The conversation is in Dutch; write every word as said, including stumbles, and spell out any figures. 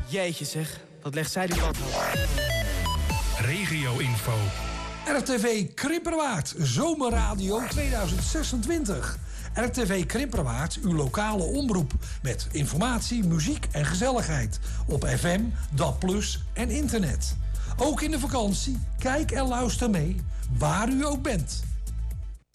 Jeetje zeg, wat legt zij die lat hoog. Regio-info. R T V Krimperwaard, Zomerradio tweeduizend zesentwintig. R T V Krimperwaard, uw lokale omroep. Met informatie, muziek en gezelligheid. Op F M, D A B plus, en internet. Ook in de vakantie, kijk en luister mee, waar u ook bent.